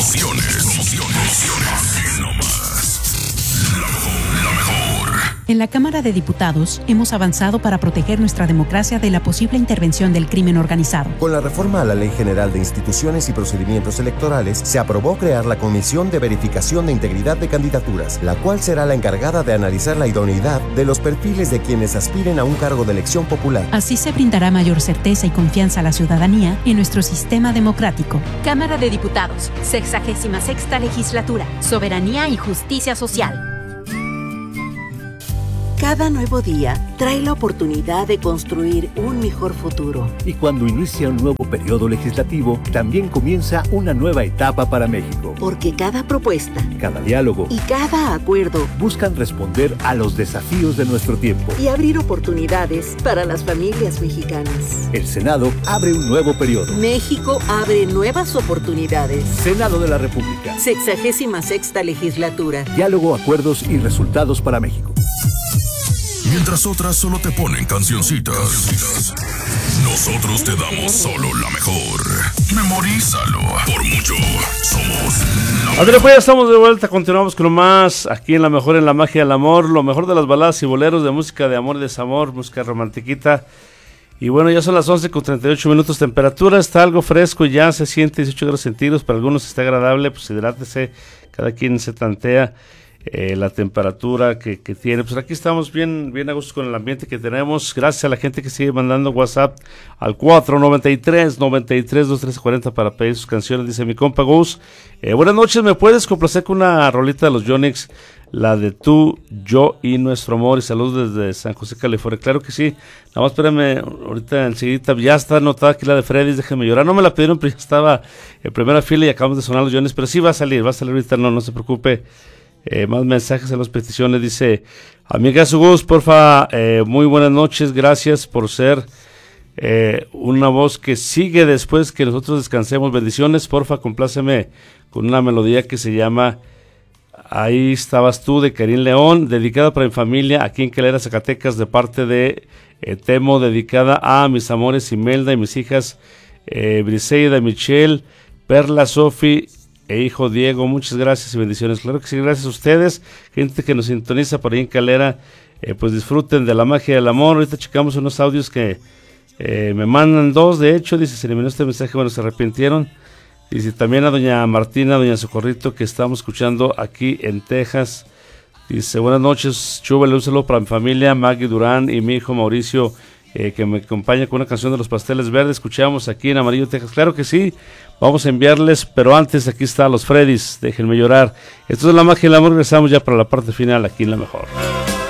Aquí nomás. La mejor. En la Cámara de Diputados hemos avanzado para proteger nuestra democracia de la posible intervención del crimen organizado. Con la reforma a la Ley General de Instituciones y Procedimientos Electorales, se aprobó crear la Comisión de Verificación de Integridad de Candidaturas, la cual será la encargada de analizar la idoneidad de los perfiles de quienes aspiren a un cargo de elección popular. Así se brindará mayor certeza y confianza a la ciudadanía en nuestro sistema democrático. Cámara de Diputados, 66ª Legislatura, Soberanía y Justicia Social. Cada nuevo día trae la oportunidad de construir un mejor futuro. Y cuando inicia un nuevo periodo legislativo, también comienza una nueva etapa para México. Porque cada propuesta, cada diálogo y cada acuerdo buscan responder a los desafíos de nuestro tiempo y abrir oportunidades para las familias mexicanas. El Senado abre un nuevo periodo. México abre nuevas oportunidades. Senado de la República. 66ª Legislatura. Diálogo, acuerdos y resultados para México. Mientras otras solo te ponen cancioncitas, nosotros te damos solo la mejor. Memorízalo. Por mucho, somos la mejor. André, pues ya estamos de vuelta, continuamos con lo más aquí en La Mejor, en la magia del amor, lo mejor de las baladas y boleros de música de amor y desamor, música romantiquita. Y bueno, ya son las 11:38 temperatura, está algo fresco, ya se siente 18 grados centígrados, para algunos está agradable, pues hidrátese, cada quien se tantea la temperatura que tiene. Pues aquí estamos bien a gusto con el ambiente que tenemos, gracias a la gente que sigue mandando WhatsApp al 493-93-2340 para pedir sus canciones. Dice mi compa Gus, buenas noches, ¿me puedes complacer con una rolita de los Yonix, la de tú, yo y nuestro amor? Y saludos desde San José, California. Claro que sí, nada más espérame, ahorita enseguida, ya está anotada aquí la de Freddy, déjeme llorar, no me la pidieron, pero ya estaba en primera fila y acabamos de sonar los Yonix, pero sí va a salir ahorita, no se preocupe. Más mensajes en las peticiones, dice amiga Gus, porfa, muy buenas noches, gracias por ser una voz que sigue después que nosotros descansemos, bendiciones, porfa, compláceme con una melodía que se llama Ahí estabas tú, de Karim León, dedicada para mi familia aquí en Calera, Zacatecas, de parte de Temo, dedicada a mis amores Imelda y mis hijas Briseida, Michelle, Perla, Sofi hijo Diego. Muchas gracias y bendiciones. Claro que sí, gracias a ustedes, gente que nos sintoniza por ahí en Calera, pues disfruten de la magia del amor. Ahorita checamos unos audios que me mandan dos, de hecho, dice, se eliminó este mensaje, bueno, se arrepintieron. Dice también a doña Martina, doña Socorrito, que estamos escuchando aquí en Texas. Dice, buenas noches, chúbele un saludo para mi familia, Maggie Durán y mi hijo Mauricio, que me acompaña con una canción de los Pasteles Verdes. Escuchamos aquí en Amarillo, Texas. Claro que sí, vamos a enviarles, pero antes aquí está los Freddys, déjenme llorar. Esto es la magia del amor, regresamos ya para la parte final aquí en La Mejor.